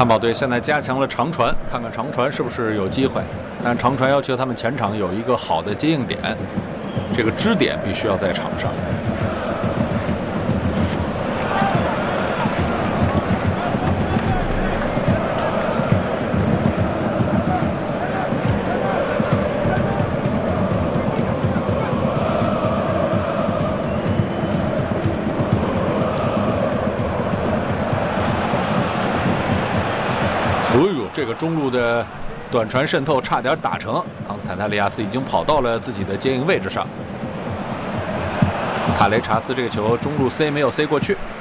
汉堡队现在加强了长传，看看长传是不是有机会。但长传要求他们前场有一个好的接应点，这个支点必须要在场上。这个中路的短传渗透差点打成，康斯坦泰利亚斯已经跑到了自己的接应位置上。卡雷查斯这个球中路塞没有塞过去，